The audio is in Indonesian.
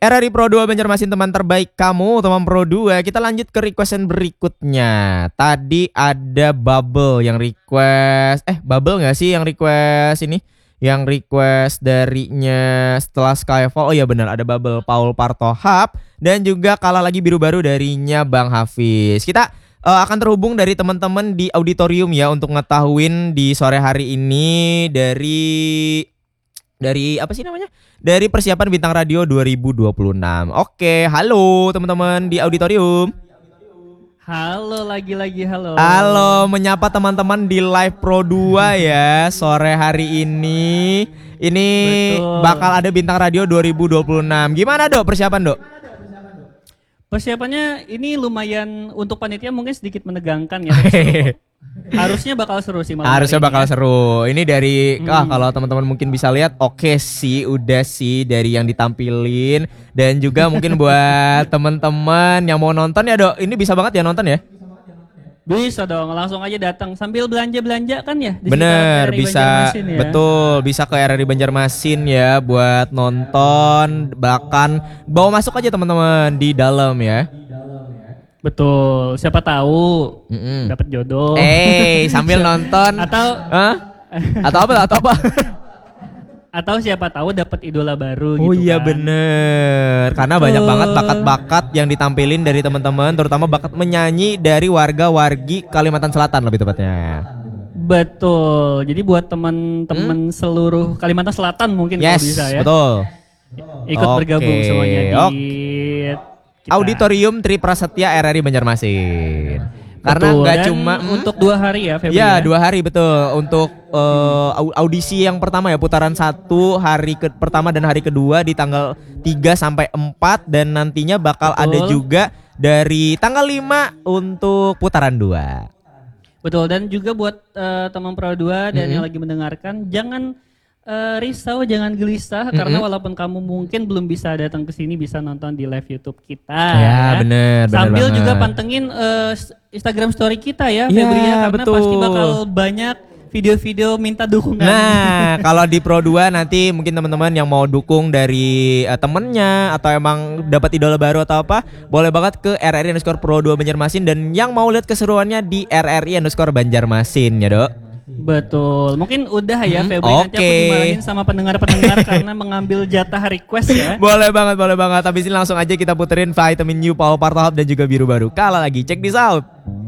RRI Pro 2 Banjarmasin, teman terbaik kamu, teman Pro 2. Kita lanjut ke requestan berikutnya. Tadi ada Bubble yang request. Bubble gak sih yang request ini? Yang request darinya setelah Skyfall. Oh iya benar, ada Bubble, Paul Partohap. Dan juga kalah lagi biru baru darinya Bang Hafiz. Kita akan terhubung dari teman-teman di auditorium ya, untuk ngetahuin di sore hari ini dari apa sih namanya? Dari persiapan Bintang Radio 2026. Oke, halo teman-teman di auditorium. Halo lagi halo. Halo, menyapa teman-teman di Live Pro 2 ya sore hari ini. Ini betul, bakal ada Bintang Radio 2026. Gimana Dok persiapan Dok? Persiapannya ini lumayan, untuk panitia mungkin sedikit menegangkan ya. Harusnya bakal seru sih malam. Harusnya bakal seru. Ini dari kalau teman-teman mungkin bisa lihat, oke sih, udah sih dari yang ditampilin. Dan juga mungkin buat teman-teman yang mau nonton ya Dok, ini bisa banget ya nonton ya. Bisa dong, langsung aja datang sambil belanja-belanja kan ya. Bener, bisa ya? Betul, bisa ke RRI Banjarmasin ya buat nonton, bahkan bawa masuk aja teman-teman di dalam ya. Betul, siapa tahu dapat jodoh. Sambil nonton atau apa? Atau siapa tahu dapat idola baru gitu. Oh iya kan? Bener. Karena banyak banget bakat-bakat yang ditampilin dari teman-teman, terutama bakat menyanyi dari warga-wargi Kalimantan Selatan lebih tepatnya. Betul. Jadi buat teman-teman seluruh Kalimantan Selatan mungkin kalau bisa ya. Betul. Ikut bergabung semuanya di Auditorium Tri Prasetya RRI Banjarmasin. Karena nggak cuma untuk 2 hari ya Febri. Ya 2 hari betul. Untuk audisi yang pertama ya, putaran 1 hari pertama dan hari kedua di tanggal 3 sampai 4. Dan nantinya bakal ada juga dari tanggal 5 untuk putaran 2. Betul, dan juga buat teman Pro 2 dan yang lagi mendengarkan, jangan risau, jangan gelisah, karena walaupun kamu mungkin belum bisa datang ke sini, bisa nonton di live YouTube kita. Ya, bener Sambil banget. juga pantengin Instagram story kita ya, Febri ya, karena betul, pasti bakal banyak video-video minta dukungan. Nah, kalau di Pro 2 nanti mungkin teman-teman yang mau dukung dari temennya atau emang dapat idola baru atau apa, boleh banget ke RRI_Pro 2 Banjarmasin, dan yang mau lihat keseruannya di RRI_Banjarmasin ya Dok. Betul, mungkin udah ya Febri, nanti aku dimarahin sama pendengar-pendengar karena mengambil jatah request ya. Boleh banget. Habis ini langsung aja kita puterin Vitamin You, Paul Partohap dan juga Biru Baru. Kalah lagi, check this out.